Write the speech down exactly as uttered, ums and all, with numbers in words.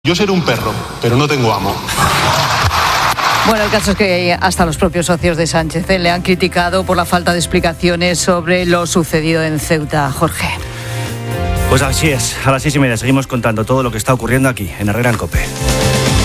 Yo seré un perro, pero no tengo amo. Bueno, el caso es que hasta los propios socios de Sánchez le han criticado por la falta de explicaciones sobre lo sucedido en Ceuta. Jorge. Pues así es, a las seis y media seguimos contando todo lo que está ocurriendo aquí, en Herrera en COPE.